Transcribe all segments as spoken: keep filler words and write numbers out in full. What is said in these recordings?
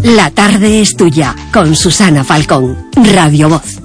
La tarde es tuya, con Susana Falcón, Radio Voz.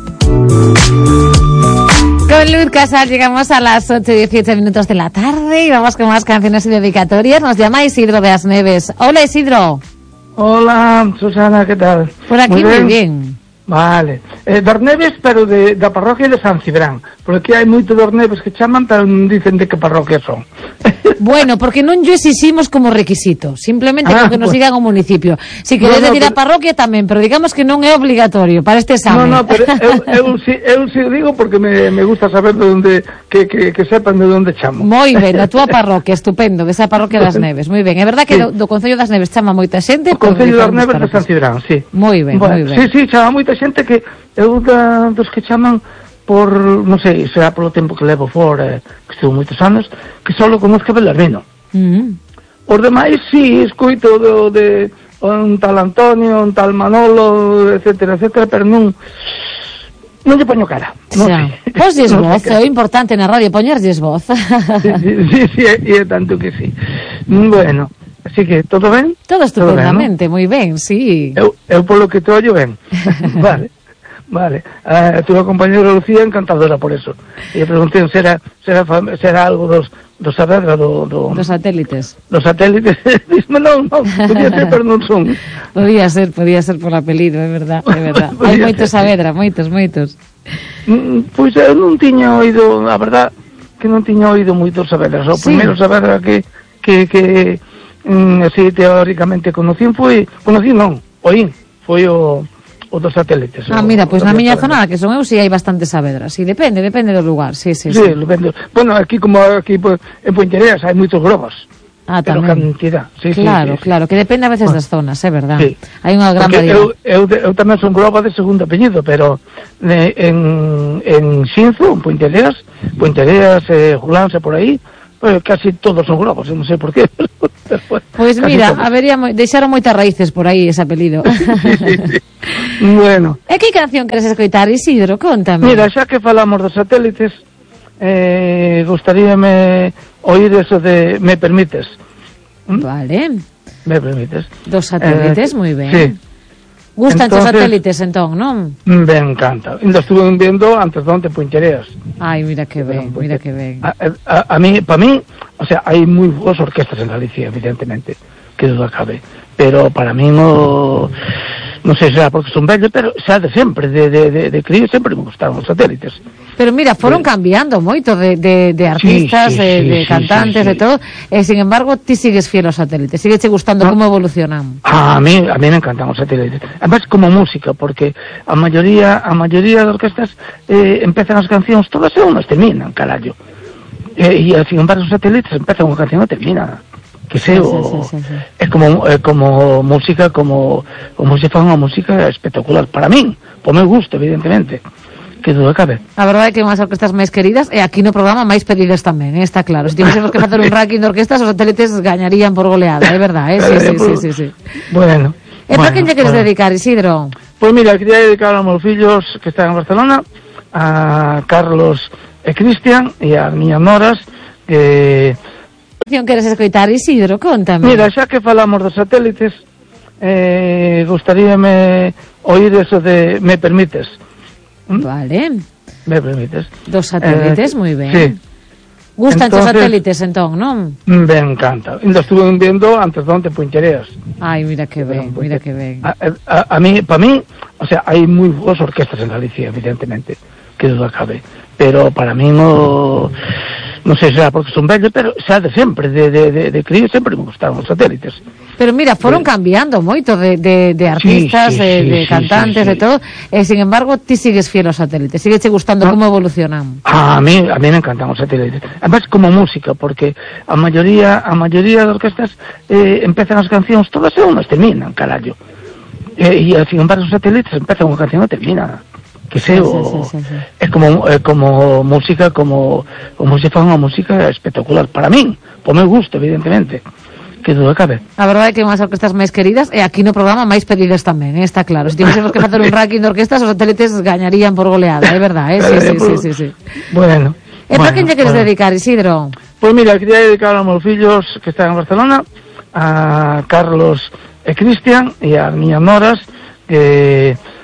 Con Luz Casal llegamos a las ocho y dieciocho minutos de la tarde y vamos con más canciones y dedicatorias. Nos llama Isidro de Asneves. Hola, Isidro. Hola, Susana, ¿qué tal? Por aquí muy bien. Muy bien. Vale. Eh, das Neves, pero de, da parroquia de San Cibrán. Porque hai moito das Neves que chaman, pero non dicen de que parroquia son. Bueno, porque non yo exiximos como requisito, simplemente ah, que nos pues... digan o municipio. Si queres no, no, decir pero... a parroquia tamén, pero digamos que non é obligatorio para este examen. No, no, pero eu, eu, eu, eu, eu digo porque me, me gusta saber de onde, que, que, que sepan de onde chamo. Moi ben, a túa parroquia, estupendo, que esa parroquia das Neves, moi ben. É verdad que sí. do, do Concello das Neves chama moita xente. O Concello das Neves de San Cibrán, sí. Moi ben, bueno, moi ben. Sí, sí, chama moita xente que eu da, dos que chaman por, non sei, será polo tempo que levo fora, que estuvo moitos anos, que só lo conozco Belarmino. Mm. Os demais, sí, escoito do, de un tal Antonio, un tal Manolo, etcétera, etcétera, pero non non lle poño cara. Non sei. Posles no voz, é importante na radio poñerlles voz. Sí, sí, sí, sí, e é tanto que sí. Bueno, así que, todo ben? Todo estupendamente, moi ben, sí. Eu, eu polo que te ollo ben. Vale. Vale, a túa compañera Lucía encantadora por eso. E preguntei se era, será, será algo dos, dos Saavedra, do, do... Dos satélites. Dos satélites, disme non, non, podía ser, pero non son. Podía ser, podía ser por apelido, é verdad, é verdad. Hai moitos Saavedra, moitos, moitos. Pois eu non tiña oído, a verdad, que non tiña oído moitos Saavedra. O sí. primeiro Saavedra que, que, que mm, así teóricamente conocín foi, conocín non, oín, foi o... o dos satélites. Ah, o, mira, pois pues na miña zona, que son eu, si hai bastante Saavedra. Si, depende, depende do lugar. Sí, sí, sí. sí. Depende. Bueno, aquí como aquí pues, en Pontereas hai moitos globos. Ah, pero tamén. Cantidad. Sí, claro, sí, sí, claro, sí. que depende a veces bueno, das zonas, é verdad. Sí. Hai unha gran Porque variedade. Eu, eu, eu tamén son globo de segundo apellido, pero de, en, en Xinzo, en Pontereas, Pontereas, eh, Julanse, por aí, pues casi todos son globos, non sei por qué. Pois pues mira, habería deixaron moitas raíces por aí ese apelido. Sí, sí, sí. Bueno. E que canción queres escoitar, Isidro? Contame. Mira, xa que falamos dos satélites, eh, gustaríame oír eso de Me Permites. ¿Mm? Vale. Me Permites. Dos satélites, eh, moi ben. Sí. Gustan os satélites, entón, non? Me encanta. Ainda estuve viendo antes de onte Pontereas. Ai, mira que ben, mira que ben. A, a, a mí, para mí, o sea, hai moi boas orquestas en Galicia, evidentemente, que duda cabe. Pero para mí no... non sei se será porque son vello, pero xa de sempre, de, de, de, de crío, sempre me gustaron os satélites. Pero mira, foron sí. cambiando moito de, de, de artistas, sí, sí, de, de sí, cantantes, sí, sí, sí. de todo, e sin embargo, ti sigues fiel aos satélites, sigues che gustando no. como evolucionan. Ah, a mí, a mí me encantan os satélites. Además, como música, porque a maioría, a maioría de orquestas eh, empezan as cancións, todas e unhas terminan, carallo. E, e sin embargo, os satélites empezan unha canción e termina. Que sei, sí, o, sí, sí, sí. é como é como música, como como se fan unha música espectacular para min, por meu gusto, evidentemente, que duda cabe. A verdade é que unhas orquestas máis queridas e aquí no programa máis pedidas tamén, eh, está claro. Se tivésemos que facer un ranking de orquestas, os satélites gañarían por goleada, é verdade, eh? Sí, sí, sí, sí, sí. Bueno. E bueno, para quen lle queres bueno. dedicar, Isidro? Pois pues mira, quería dedicar aos meus fillos que están en Barcelona, a Carlos e Cristian e a miñas noras, que que queres escoitar, Isidro? Contame. Mira, xa que falamos dos satélites, eh, gustaríame oír eso de Me Permites. ¿Mm? Vale. Me Permites. Dos satélites, eh, moi ben. Sí. Gustan os satélites, entón, non? Me encanta. Ainda estuve viendo antes de onte Pontereas. Ai, mira que ben, mira que ben. A, a, a mí, para mí, o sea, hai moi boas orquestas en Galicia, evidentemente, que duda cabe. Pero para mí no... non sei se será porque son vello, pero xa de sempre, de, de, de, de crío, sempre me gustaron os satélites. Pero mira, foron sí. cambiando moito de, de, de artistas, sí, sí, de, de sí, cantantes, sí, sí, sí. de todo, e sin embargo, ti sigues fiel aos satélites, sigues che gustando no. como evolucionan. Ah, a mí, a mí me encantan os satélites. Además, como música, porque a maioría, a maioría de orquestas eh, empezan as cancións, todas e unhas terminan, carallo. E, e sin embargo, os satélites empezan unha canción e termina. Que sei, sí, o, sí, sí, sí. é como é como música, como como se fan unha música espectacular para min, por meu gusto, evidentemente, que duda cabe. A verdade é que unhas orquestas máis queridas e aquí no programa máis pedidas tamén, eh, está claro. Se tivésemos que facer un ranking de orquestas, os satélites gañarían por goleada, é verdade, eh? Sí, sí, sí, sí, sí. Bueno. E para quen lle queres bueno. dedicar, Isidro? Pois pues mira, quería dedicar aos meus fillos que están en Barcelona, a Carlos e Cristian e as miñas noras que